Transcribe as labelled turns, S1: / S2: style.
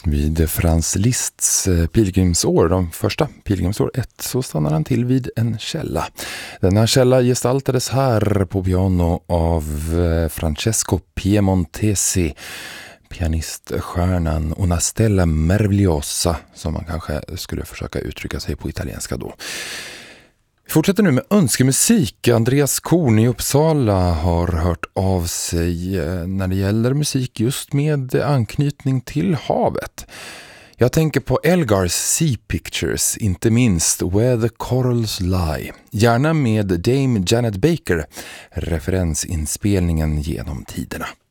S1: Vid Franz Liszts pilgrimsår, de första pilgrimsår 1, så stannar han till vid en källa. Denna källa gestaltades här på piano av Francesco Piemontesi, pianiststjärnan Una stella meravigliosa, som man kanske skulle försöka uttrycka sig på italienska då. Vi fortsätter nu med önskemusik. Andreas Korn i Uppsala har hört av sig när det gäller musik just med anknytning till havet. Jag tänker på Elgar's Sea Pictures, inte minst Where the Corals Lie. Gärna med Dame Janet Baker, referensinspelningen genom tiderna.